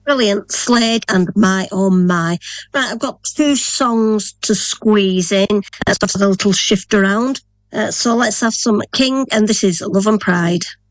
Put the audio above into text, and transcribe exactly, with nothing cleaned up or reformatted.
Brilliant. Slade and My Oh My. Right, I've got two songs to squeeze in. Let's have a little shift around. Uh, so let's have some King, and this is Love and Pride.